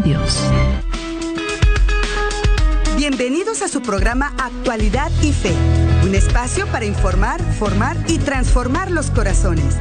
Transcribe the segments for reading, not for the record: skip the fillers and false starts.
Dios. Bienvenidos a su programa Actualidad y Fe, un espacio para informar, formar y transformar los corazones.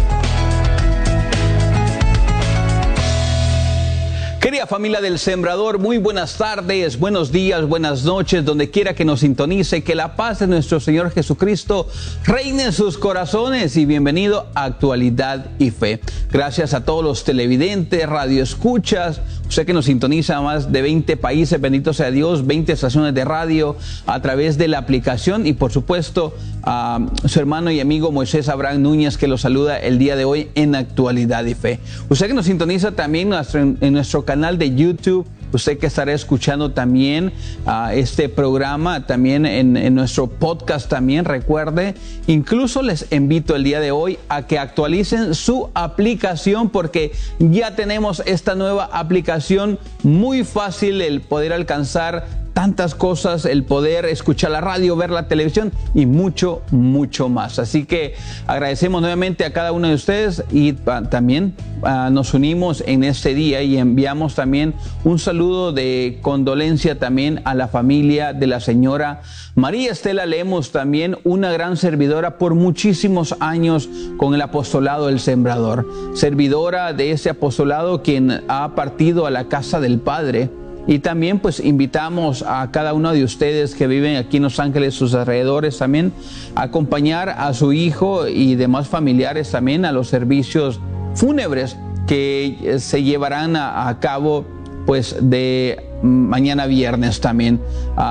Querida familia del Sembrador, muy buenas tardes, buenos días, buenas noches, donde quiera que nos sintonice, que la paz de nuestro Señor Jesucristo reine en sus corazones y bienvenido a Actualidad y Fe. Gracias a todos los televidentes, radioescuchas, usted que nos sintoniza a más de 20 países, bendito sea Dios, 20 estaciones de radio a través de la aplicación y por supuesto a su hermano y amigo Moisés Abraham Núñez que lo saluda el día de hoy en Actualidad y Fe. Usted que nos sintoniza también en nuestro canal de YouTube, usted que estará escuchando también este programa, también en nuestro podcast también, recuerde, incluso les invito el día de hoy a que actualicen su aplicación porque ya tenemos esta nueva aplicación, muy fácil el poder alcanzar tantas cosas, el poder escuchar la radio, ver la televisión y mucho, mucho más. Así que agradecemos nuevamente a cada uno de ustedes y también nos unimos en este día y enviamos también un saludo de condolencia también a la familia de la señora María Estela Lemos, también una gran servidora por muchísimos años con el apostolado del Sembrador, servidora de ese apostolado quien ha partido a la casa del Padre. Y también pues invitamos a cada uno de ustedes que viven aquí en Los Ángeles, sus alrededores también, a acompañar a su hijo y demás familiares también a los servicios fúnebres que se llevarán a cabo pues de mañana viernes también.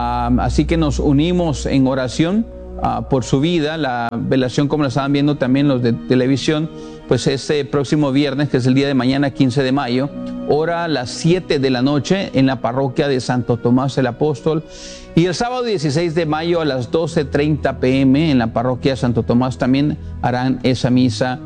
Así que nos unimos en oración por su vida. La velación, como la estaban viendo también los de televisión, pues este próximo viernes, que es el día de mañana, 15 de mayo, hora a las 7 de la noche en la parroquia de Santo Tomás el Apóstol. Y el sábado 16 de mayo a las 12:30 p.m. en la parroquia de Santo Tomás también harán esa misa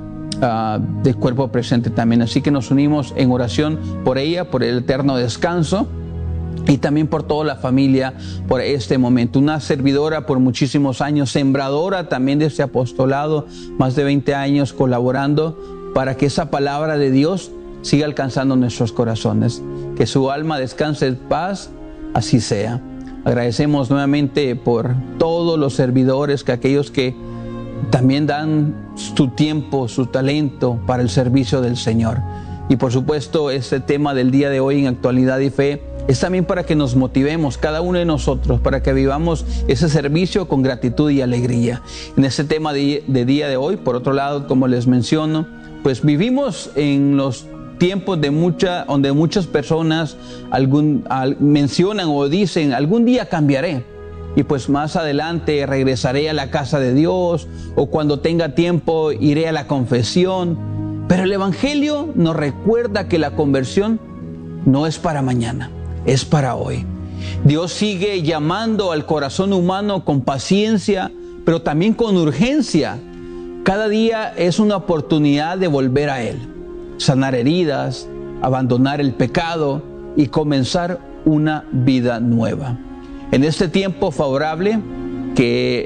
de cuerpo presente también. Así que nos unimos en oración por ella, por el eterno descanso. Y también por toda la familia, por este momento. Una servidora por muchísimos años, sembradora también de este apostolado, más de 20 años colaborando para que esa palabra de Dios siga alcanzando nuestros corazones. Que su alma descanse en paz, así sea. Agradecemos nuevamente por todos los servidores, que aquellos que también dan su tiempo, su talento para el servicio del Señor. Y por supuesto, este tema del día de hoy en Actualidad y Fe es también para que nos motivemos cada uno de nosotros, para que vivamos ese servicio con gratitud y alegría. En este tema de día de hoy, por otro lado, como les menciono, pues vivimos en los tiempos donde muchas personas mencionan o dicen, algún día cambiaré. Y pues más adelante regresaré a la casa de Dios, o cuando tenga tiempo iré a la confesión. Pero el Evangelio nos recuerda que la conversión no es para mañana, es para hoy. Dios sigue llamando al corazón humano con paciencia, pero también con urgencia. Cada día es una oportunidad de volver a Él, sanar heridas, abandonar el pecado y comenzar una vida nueva. En este tiempo favorable, que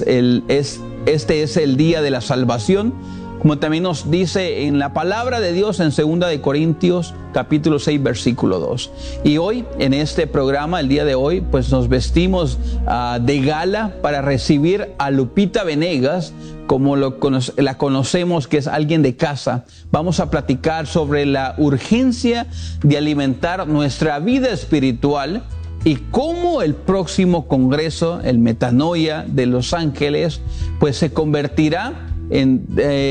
este es el día de la salvación, como también nos dice en la palabra de Dios en 2 de Corintios capítulo 6 versículo 2. Y hoy en este programa, el día de hoy, pues nos vestimos de gala para recibir a Lupita Venegas, como la conocemos, que es alguien de casa. Vamos a platicar sobre la urgencia de alimentar nuestra vida espiritual y cómo el próximo congreso, el Metanoia de Los Ángeles, pues se convertirá en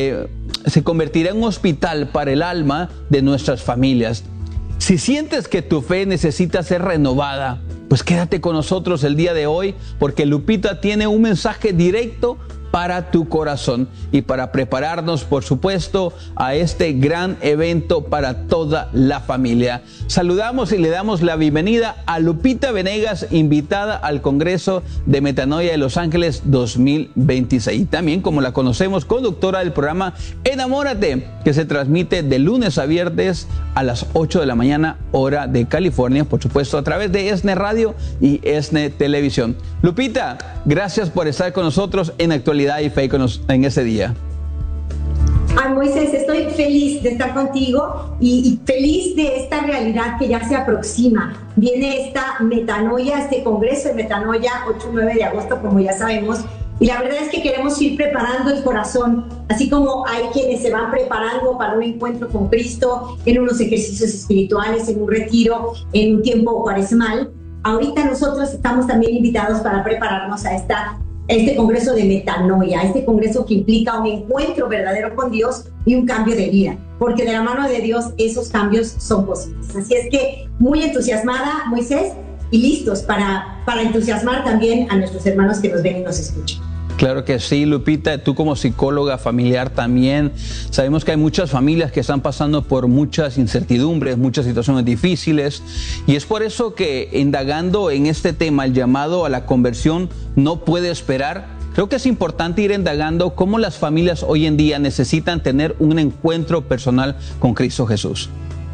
un hospital para el alma de nuestras familias. Si sientes que tu fe necesita ser renovada, pues quédate con nosotros el día de hoy, porque Lupita tiene un mensaje directo para tu corazón y para prepararnos, por supuesto, a este gran evento para toda la familia. Saludamos y le damos la bienvenida a Lupita Venegas, invitada al Congreso de Metanoia de Los Ángeles 2026. Y también, como la conocemos, conductora del programa Enamórate, que se transmite de lunes a viernes a las 8 de la mañana, hora de California, por supuesto, a través de ESNE Radio y ESNE Televisión. Lupita, gracias por estar con nosotros en Actualidad y Fe en ese día. Ay, Moisés, estoy feliz de estar contigo y feliz de esta realidad que ya se aproxima. Viene esta metanoia, este congreso de metanoia, 8 y 9 de agosto, como ya sabemos, y la verdad es que queremos ir preparando el corazón, así como hay quienes se van preparando para un encuentro con Cristo, en unos ejercicios espirituales, en un retiro, en un tiempo cuaresmal. Ahorita nosotros estamos también invitados para prepararnos a este congreso de metanoia, este congreso que implica un encuentro verdadero con Dios y un cambio de vida, porque de la mano de Dios esos cambios son posibles. Así es que muy entusiasmada, Moisés, y listos para entusiasmar también a nuestros hermanos que nos ven y nos escuchan. Claro que sí, Lupita, tú como psicóloga familiar también, sabemos que hay muchas familias que están pasando por muchas incertidumbres, muchas situaciones difíciles, y es por eso que indagando en este tema, el llamado a la conversión no puede esperar. Creo que es importante ir indagando cómo las familias hoy en día necesitan tener un encuentro personal con Cristo Jesús.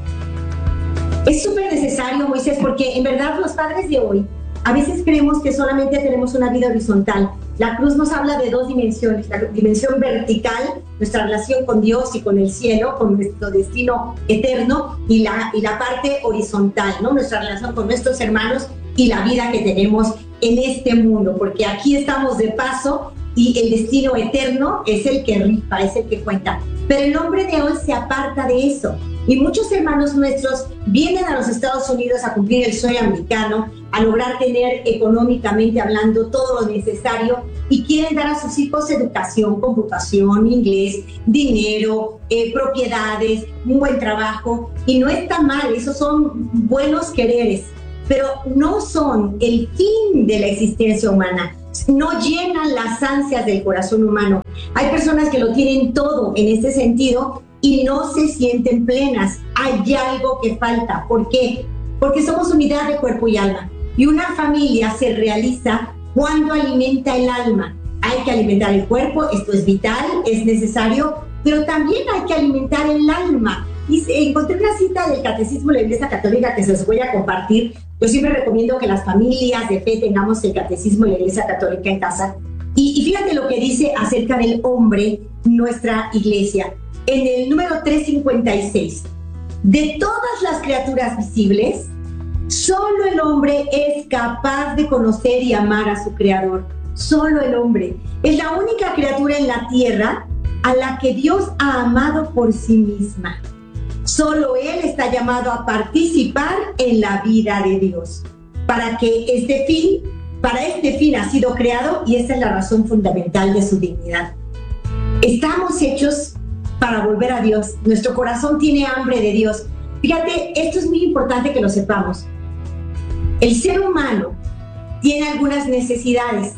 Es súper necesario, Moisés, porque en verdad los padres de hoy a veces creemos que solamente tenemos una vida horizontal. La cruz nos habla de dos dimensiones, la dimensión vertical, nuestra relación con Dios y con el cielo, con nuestro destino eterno, y la parte horizontal, ¿no? Nuestra relación con nuestros hermanos y la vida que tenemos en este mundo, porque aquí estamos de paso y el destino eterno es el que rifa, es el que cuenta. Pero el hombre de hoy se aparta de eso. Y muchos hermanos nuestros vienen a los Estados Unidos a cumplir el sueño americano, a lograr tener económicamente hablando todo lo necesario y quieren dar a sus hijos educación, computación, inglés, dinero, propiedades, un buen trabajo. Y no está mal, esos son buenos quereres, pero no son el fin de la existencia humana. No llenan las ansias del corazón humano. Hay personas que lo tienen todo en este sentido y no se sienten plenas. Hay algo que falta. ¿Por qué? Porque somos unidad de cuerpo y alma. Y una familia se realiza cuando alimenta el alma. Hay que alimentar el cuerpo, esto es vital, es necesario, pero también hay que alimentar el alma. Y encontré una cita del Catecismo de la Iglesia Católica que se los voy a compartir. Yo siempre recomiendo que las familias de fe tengamos el Catecismo de la Iglesia Católica en casa. Y fíjate lo que dice acerca del hombre nuestra iglesia. En el número 356, de todas las criaturas visibles, solo el hombre es capaz de conocer y amar a su Creador. Solo el hombre. Es la única criatura en la tierra a la que Dios ha amado por sí misma. Solo Él está llamado a participar en la vida de Dios. Para este fin ha sido creado y esa es la razón fundamental de su dignidad. Estamos hechos para volver a Dios. Nuestro corazón tiene hambre de Dios. Fíjate, esto es muy importante que lo sepamos. El ser humano tiene algunas necesidades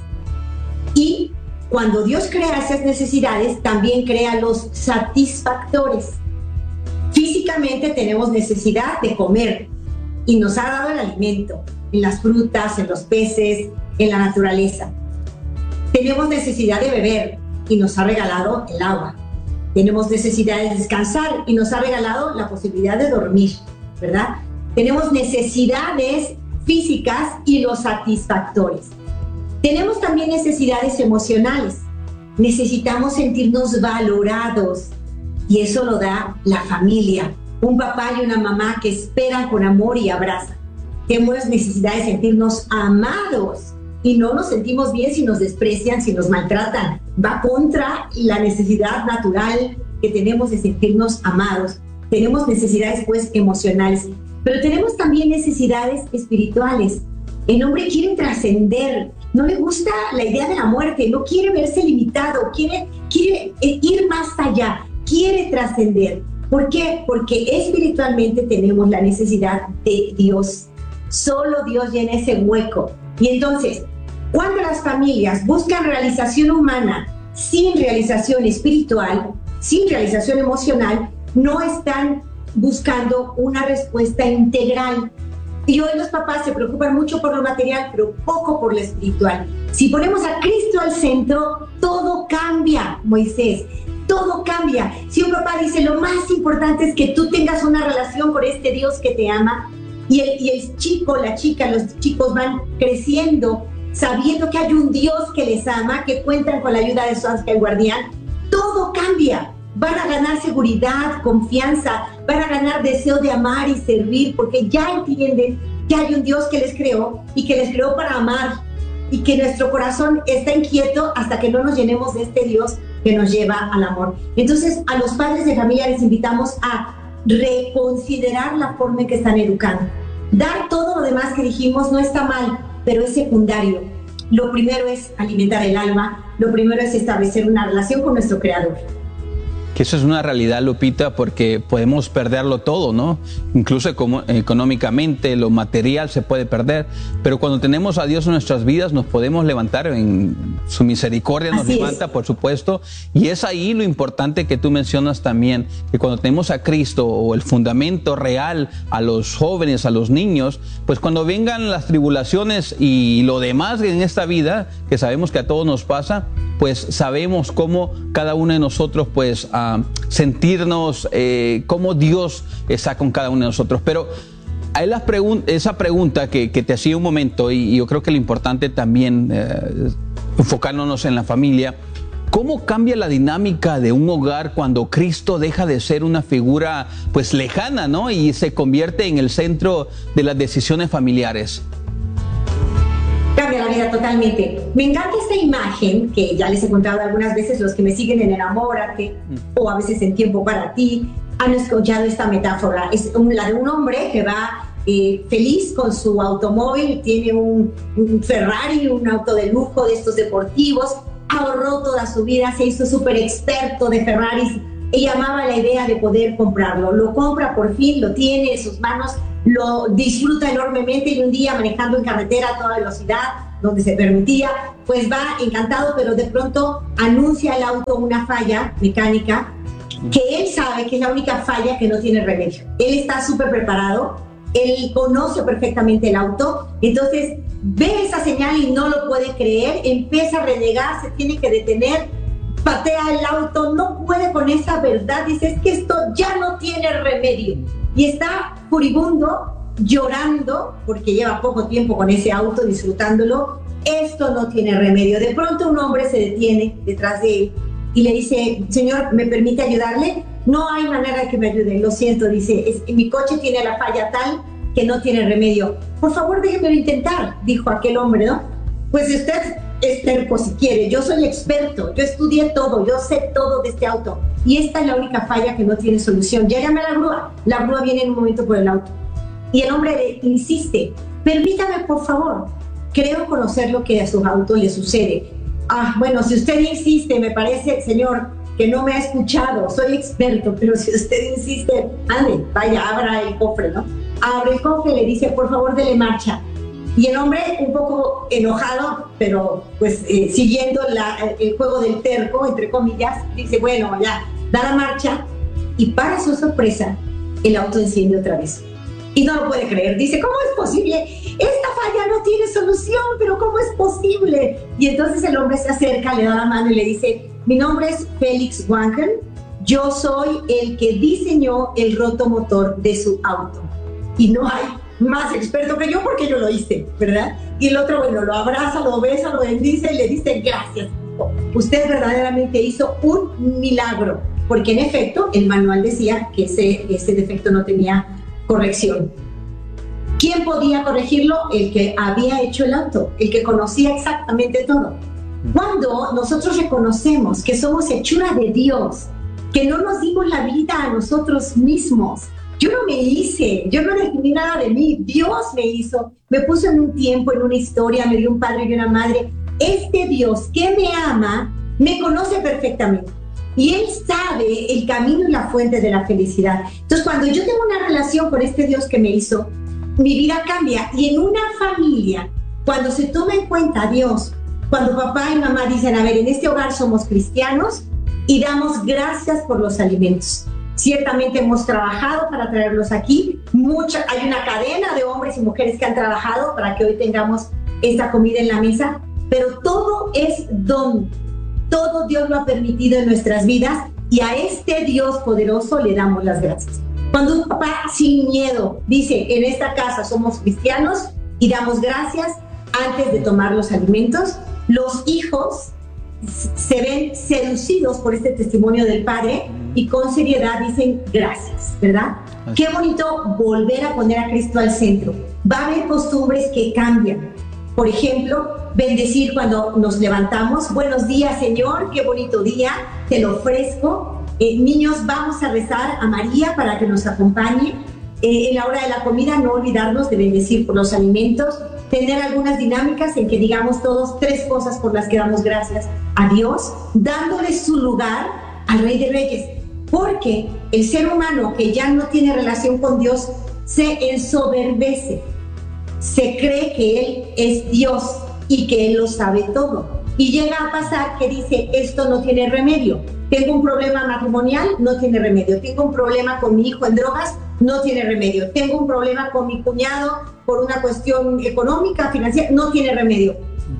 y cuando Dios crea esas necesidades, también crea los satisfactores. Físicamente tenemos necesidad de comer y nos ha dado el alimento en las frutas, en los peces, en la naturaleza. Tenemos necesidad de beber y nos ha regalado el agua. Tenemos necesidad de descansar y nos ha regalado la posibilidad de dormir, ¿verdad? Tenemos necesidades físicas y los satisfactores. Tenemos también necesidades emocionales. Necesitamos sentirnos valorados y eso lo da la familia. Un papá y una mamá que esperan con amor y abrazan. Tenemos necesidad de sentirnos amados y no nos sentimos bien si nos desprecian, si nos maltratan. Va contra la necesidad natural que tenemos de sentirnos amados. Tenemos necesidades pues emocionales, pero tenemos también necesidades espirituales. El hombre quiere trascender, no le gusta la idea de la muerte, no quiere verse limitado, quiere ir más allá, quiere trascender. ¿Por qué? Porque espiritualmente tenemos la necesidad de Dios. Solo Dios llena ese hueco. Y entonces, cuando las familias buscan realización humana sin realización espiritual, sin realización emocional, no están buscando una respuesta integral. Y hoy los papás se preocupan mucho por lo material, pero poco por lo espiritual. Si ponemos a Cristo al centro, todo cambia, Moisés. Todo cambia. Si un papá dice, lo más importante es que tú tengas una relación con este Dios que te ama, y el chico, la chica, los chicos van creciendo sabiendo que hay un Dios que les ama, que cuentan con la ayuda de su ángel guardián, todo cambia. van a ganar seguridad, confianza, van a ganar deseo de amar y servir, porque ya entienden que hay un Dios que les creó y que les creó para amar, y que nuestro corazón está inquieto hasta que no nos llenemos de este Dios que nos lleva al amor. Entonces, a los padres de familia les invitamos a reconsiderar la forma en que están educando. Dar todo lo demás que dijimos no está mal, pero es secundario. Lo primero es alimentar el alma, lo primero es establecer una relación con nuestro Creador. Que eso es una realidad, Lupita, porque podemos perderlo todo, ¿no? Incluso económicamente, lo material se puede perder, pero cuando tenemos a Dios en nuestras vidas nos podemos levantar, en su misericordia nos levanta, por supuesto, y es ahí lo importante que tú mencionas también, que cuando tenemos a Cristo o el fundamento real a los jóvenes, a los niños, pues cuando vengan las tribulaciones y lo demás en esta vida, que sabemos que a todos nos pasa, pues sabemos cómo cada uno de nosotros pues sentirnos, cómo Dios está con cada uno de nosotros. Pero hay esa pregunta que te hacía un momento, y yo creo que lo importante también enfocándonos en la familia. ¿Cómo cambia la dinámica de un hogar cuando Cristo deja de ser una figura pues lejana, ¿no? Y se convierte en el centro de las decisiones familiares? Cambia la vida totalmente. Me encanta esta imagen que ya les he contado algunas veces, los que me siguen en Enamórate o a veces en Tiempo para Ti han escuchado esta metáfora. Es la de un hombre que va feliz con su automóvil, tiene un Ferrari, un auto de lujo de estos deportivos, ahorró toda su vida, se hizo súper experto de Ferraris y amaba la idea de poder comprarlo. Lo compra por fin, lo tiene en sus manos, lo disfruta enormemente y un día manejando en carretera a toda velocidad, donde se permitía, pues va encantado, pero de pronto anuncia el auto una falla mecánica que él sabe que es la única falla que no tiene remedio. Él está súper preparado, él conoce perfectamente el auto, entonces ve esa señal y no lo puede creer, empieza a renegar, se tiene que detener, patea el auto, no puede con esa verdad, dice, es que esto ya no tiene remedio. Y está furibundo, llorando, porque lleva poco tiempo con ese auto, disfrutándolo. Esto no tiene remedio. De pronto un hombre se detiene detrás de él y le dice, señor, ¿me permite ayudarle? No hay manera de que me ayude, lo siento, dice, mi coche tiene la falla tal que no tiene remedio. Por favor, déjemelo intentar, dijo aquel hombre, ¿no? Pues usted es terco si quiere, yo soy experto, yo estudié todo, yo sé todo de este auto y esta es la única falla que no tiene solución. Ya llamé a la grúa viene en un momento por el auto. Y el hombre le insiste, permítame por favor, creo conocer lo que a su auto le sucede. Bueno, si usted insiste, me parece, señor, que no me ha escuchado, soy experto, pero si usted insiste, ande, vaya, abra el cofre, ¿no? Abre el cofre y le dice, por favor, dele marcha. Y el hombre, un poco enojado, pero pues siguiendo el juego del terco, entre comillas, dice, bueno, ya, da la marcha, y para su sorpresa, el auto enciende otra vez. Y no lo puede creer, dice, ¿cómo es posible? Esta falla no tiene solución, pero ¿cómo es posible? Y entonces el hombre se acerca, le da la mano y le dice, mi nombre es Félix Wankel, yo soy el que diseñó el rotomotor de su auto. Y no hay más experto que yo porque yo lo hice, ¿verdad? Y el otro, bueno, lo abraza, lo besa, lo bendice y le dice, gracias, usted verdaderamente hizo un milagro, porque en efecto el manual decía que ese defecto no tenía corrección. ¿Quién podía corregirlo? El que había hecho el auto, el que conocía exactamente todo. Cuando nosotros reconocemos que somos hechura de Dios, que no nos dimos la vida a nosotros mismos, yo no me hice, yo no definí nada de mí, Dios me hizo, me puso en un tiempo, en una historia, me dio un padre y una madre. Este Dios que me ama, me conoce perfectamente. Y Él sabe el camino y la fuente de la felicidad. Entonces, cuando yo tengo una relación con este Dios que me hizo, mi vida cambia. Y en una familia, cuando se toma en cuenta a Dios, cuando papá y mamá dicen, a ver, en este hogar somos cristianos y damos gracias por los alimentos. Ciertamente hemos trabajado para traerlos aquí. Hay una cadena de hombres y mujeres que han trabajado para que hoy tengamos esta comida en la mesa. Pero todo es don. Todo Dios lo ha permitido en nuestras vidas y a este Dios poderoso le damos las gracias. Cuando un papá sin miedo dice, en esta casa somos cristianos y damos gracias antes de tomar los alimentos, los hijos se ven seducidos por este testimonio del Padre y con seriedad dicen gracias, ¿verdad? Qué bonito volver a poner a Cristo al centro. Va a haber costumbres que cambian. Por ejemplo, bendecir cuando nos levantamos. Buenos días, Señor, qué bonito día, te lo ofrezco. Niños, vamos a rezar a María para que nos acompañe. En la hora de la comida, no olvidarnos de bendecir por los alimentos. Tener algunas dinámicas en que digamos todos 3 cosas por las que damos gracias a Dios, dándole su lugar al Rey de Reyes. Porque el ser humano que ya no tiene relación con Dios se ensoberbece, se cree que Él es Dios y que Él lo sabe todo. Y llega a pasar que dice, esto no tiene remedio. Tengo un problema matrimonial, no tiene remedio. Tengo un problema con mi hijo en drogas, no tiene remedio. Tengo un problema con mi cuñado por una cuestión económica, financiera, no tiene remedio.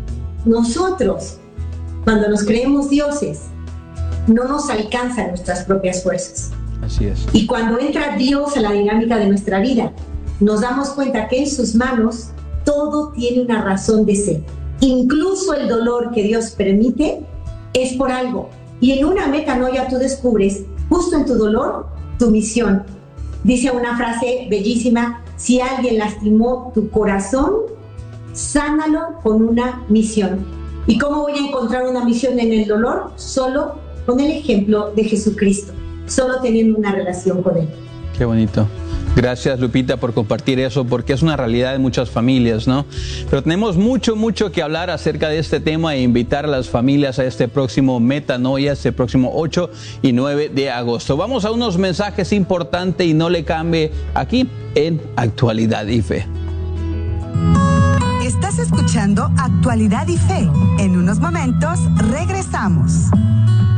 Nosotros, cuando nos creemos dioses, no nos alcanzan nuestras propias fuerzas. Así es. Y cuando entra Dios a la dinámica de nuestra vida, nos damos cuenta que en sus manos todo tiene una razón de ser. Incluso el dolor que Dios permite es por algo. Y en una metanoia tú descubres, justo en tu dolor, tu misión. Dice una frase bellísima, si alguien lastimó tu corazón, sánalo con una misión. ¿Y cómo voy a encontrar una misión en el dolor? Solo con el ejemplo de Jesucristo, solo teniendo una relación con Él. Qué bonito. Gracias, Lupita, por compartir eso, porque es una realidad de muchas familias, ¿no? Pero tenemos mucho que hablar acerca de este tema e invitar a las familias a este próximo Metanoia, este próximo 8 y 9 de agosto. Vamos a unos mensajes importantes y no le cambie aquí en Actualidad y Fe. Estás escuchando Actualidad y Fe. En unos momentos regresamos.